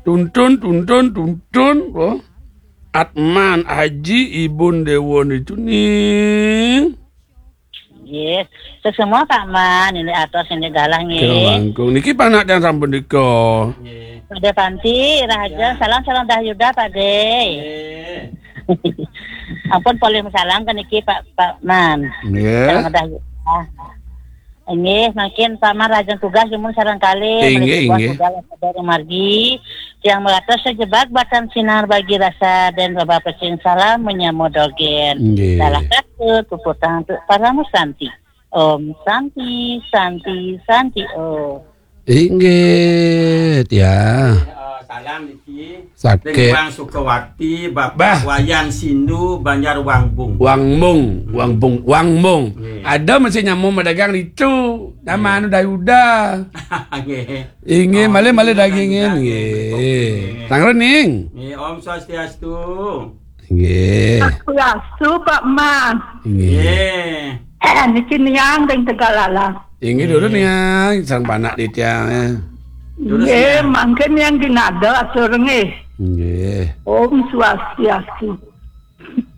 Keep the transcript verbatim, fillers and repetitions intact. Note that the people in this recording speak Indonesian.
Tuntun, tuntun, tuntun. Oh. Atman, Haji, Ibun Dewon itu nih. Yes, semua Pak Man, ini atas ini galah nih. Kerangkung, niki panak dan sampun diko. Pada Panti, Raja, salam salam dah Yuda Pak De. Ampun paling salam kan niki Pak Pak Man. Nggih. Salam dah Yuda. Ini makin Pak Man Raja tugas cuma sarang kali. Inggih, inggih. Dari Margi yang mengatakan sejebak batan sinar bagi rasa dan Bapak Presiden salam menyamodogen. Nggih. Salah satu puputan untuk para Santi. Om Santi, Santi, Santi. Oh. Inggih, ya. Salam niki Sakit. Bang Sukawati, Bapak Bah. Wayan Sindu, Banjar Wangbung. Wangbung, Wangbung, Wangbung. Nggih. Ada mesti nyamuk medagang itu. Nama anu dayuda. Nggih. Inggih, Oh, male-male iya, dagingin. daging, Nggih. nggih. Tangrening. Nggih, Om Swastiastu. Nggih. Swastiastu Pak Man. Nggih. Nggih. Eh, niki niang deng Tegalala. Inggih dulu nih ya, sang panak di tiang. Terus Nggih, ya. mangke niang ginada atur nggih. Nggih. Om Swastiastu.